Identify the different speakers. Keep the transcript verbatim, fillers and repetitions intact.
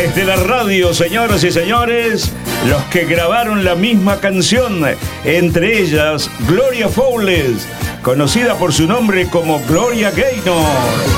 Speaker 1: Grandes de la radio, señoras y señores, los que grabaron la misma canción, entre ellas Gloria Fowles, conocida por su nombre como Gloria Gaynor.